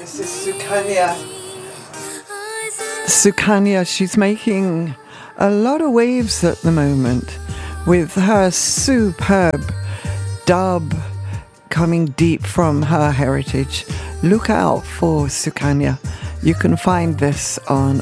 This is Sukanya. Sukanya, she's making a lot of waves at the moment with her superb dub coming deep from her heritage. Look out for Sukanya. You can find this on